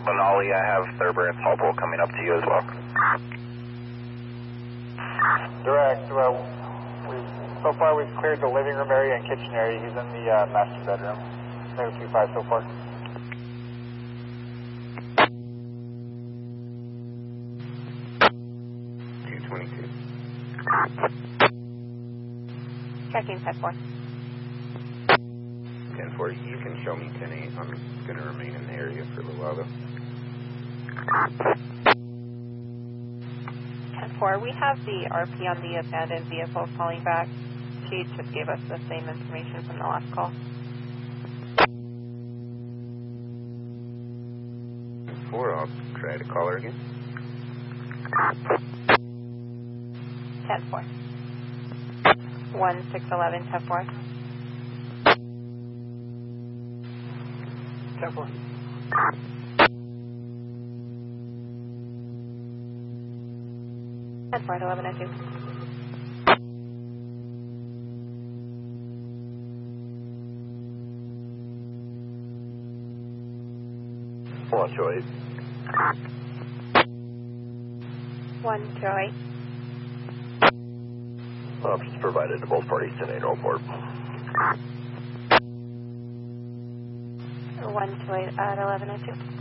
Denali, I have Thurber and Salpole coming up to you as well. Direct, so far we've cleared the living room area and kitchen area. He's in the master bedroom. Negative 25 so far. Checking 10-4. 10-4, you can show me 10-8. I'm going to remain in the area for a little while, though. 10-4, we have the RP on the abandoned vehicle calling back. She just gave us the same information from the last call. 4, I'll try to call her again. 10-4. 1611, 10-4. 10-4. 10-4 at 1102. One, 208. 128. Options provided to both parties, 10-8 report. 128 at 1102.